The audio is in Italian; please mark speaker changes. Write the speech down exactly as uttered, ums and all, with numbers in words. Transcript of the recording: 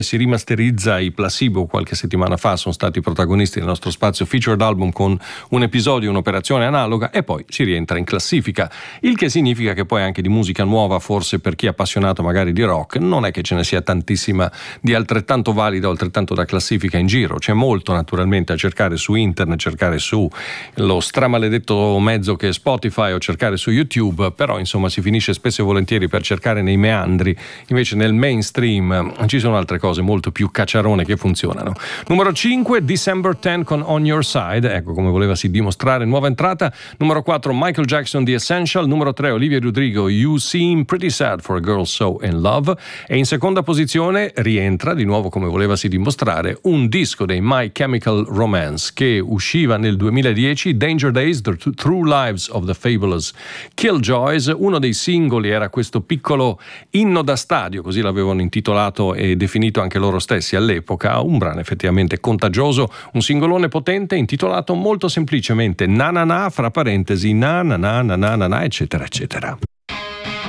Speaker 1: Si rimasterizza i Placebo qualche settimana fa, sono stati protagonisti del nostro spazio featured album con un episodio, un'operazione analoga, e poi si rientra in classifica, il che significa che poi anche di musica nuova, forse per chi è appassionato magari di rock, non è che ce ne sia tantissima di altrettanto valida o altrettanto da classifica in giro. C'è molto naturalmente a cercare su internet, cercare su lo stramaledetto mezzo che è Spotify o cercare su YouTube, però insomma si finisce spesso e volentieri per cercare nei meandri. Invece nel mainstream ci sono altre cose molto più cacciarone che funzionano. Numero cinque, December tenth con On Your Side, ecco come volevasi dimostrare, nuova entrata. Numero quattro, Michael Jackson, The Essential. Numero tre, Olivia Rodrigo, You Seem Pretty Sad for a Girl So in Love. E in seconda posizione rientra di nuovo, come volevasi dimostrare, un disco dei My Chemical Romance che usciva nel duemiladieci, Danger Days, The True Lives of the Fabulous Killjoys. Uno dei singoli era questo piccolo inno da stadio, così l'avevano intitolato e definito anche loro stessi all'epoca, un brano effettivamente contagioso, un singolone potente intitolato molto semplicemente Na Na Na, fra parentesi na na na na na na, eccetera eccetera.